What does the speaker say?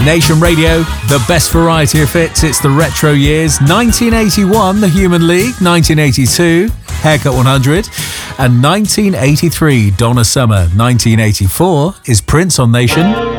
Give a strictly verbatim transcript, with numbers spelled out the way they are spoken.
Nation Radio, the best variety of hits. It's the retro years. nineteen eighty-one, The Human League. nineteen eighty-two, Haircut one hundred. And nineteen eighty-three, Donna Summer. nineteen eighty-four is Prince on Nation.